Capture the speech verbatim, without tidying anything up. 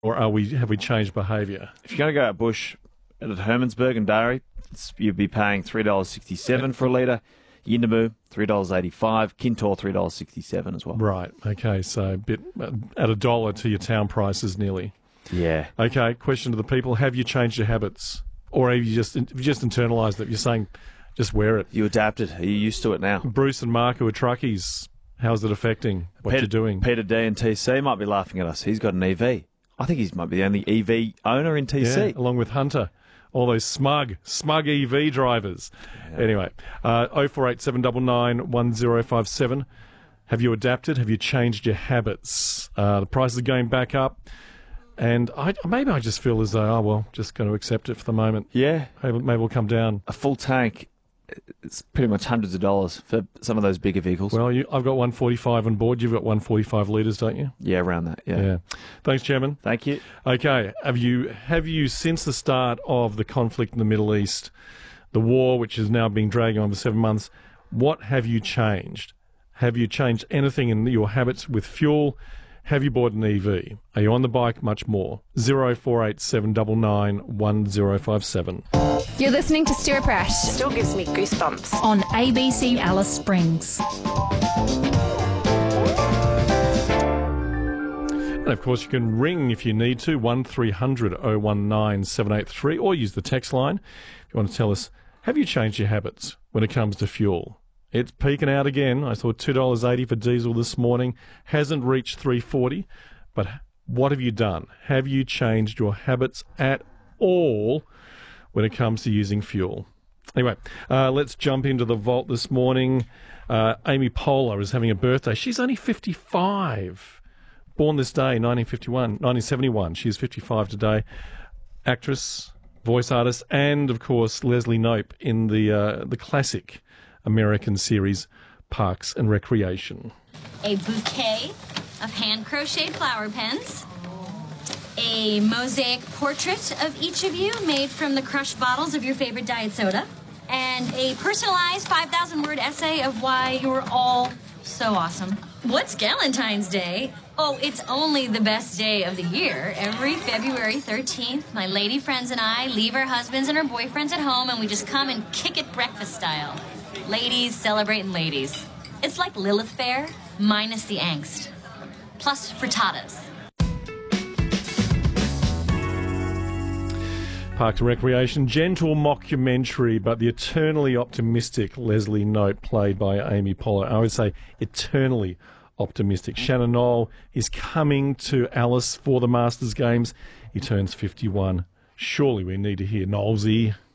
or are we have we changed behaviour? If you're going to go out bush at Hermansburg and Dairy, you'd be paying three dollars sixty-seven for a litre. Yindamu, three dollars eighty-five. Kintor, three dollars sixty-seven as well. Right, okay, so a bit at a dollar to your town prices nearly. Yeah. Okay, question to the people, have you changed your habits? Or have you just, have you just internalised it? You're saying just wear it. You adapted. Are you used to it now? Bruce and Mark, who are truckies, how's it affecting what Peter, you're doing? Peter D in T C might be laughing at us. He's got an E V. I think he might be the only E V owner in T C. Yeah, along with Hunter. All those smug, smug E V drivers. Yeah. Anyway, uh, oh four eight seven nine nine one oh five seven. Have you adapted? Have you changed your habits? Uh, the prices are going back up. And I, maybe I just feel as though, oh, well, just going to accept it for the moment. Yeah. Maybe, maybe we'll come down. A full tank, it's pretty much hundreds of dollars for some of those bigger vehicles. Well, you, I've got one forty-five on board. You've got one forty-five litres, don't you? Yeah, around that, yeah. Yeah. Thanks, Chairman. Thank you. Okay. Have you, have you, since the start of the conflict in the Middle East, the war, which is now being dragged on for seven months, what have you changed? Have you changed anything in your habits with fuel? Have you bought an E V? Are you on the bike much more? oh four eight seven nine nine one oh five seven. You're listening to Stuart Pratt. Still gives me goosebumps. On A B C Alice Springs. And of course, you can ring if you need to, one three hundred oh one nine seven eight three, or use the text line if you want to tell us, have you changed your habits when it comes to fuel? It's peaking out again. I saw two dollars eighty for diesel this morning. Hasn't reached three dollars forty. But what have you done? Have you changed your habits at all when it comes to using fuel? Anyway, uh, let's jump into the vault this morning. Uh, Amy Poehler is having a birthday. She's only fifty-five. Born this day, nineteen fifty-one, nineteen seventy-one. She's fifty-five today. Actress, voice artist, and, of course, Leslie Knope in the uh, the classic American series Parks and Recreation. A bouquet of hand-crocheted flower pens, a mosaic portrait of each of you made from the crushed bottles of your favorite diet soda, and a personalized five thousand word essay of why you're all so awesome. What's Galentine's Day? Oh, it's only the best day of the year. Every February thirteenth, my lady friends and I leave our husbands and our boyfriends at home, and we just come and kick it breakfast style. Ladies celebrating ladies. It's like Lilith Fair, minus the angst. Plus frittatas. Parks and Recreation, gentle mockumentary, but the eternally optimistic Leslie Knope, played by Amy Poehler. I would say eternally optimistic. Shannon Noll is coming to Alice for the Masters Games. He turns fifty-one. Surely we need to hear Nollsy.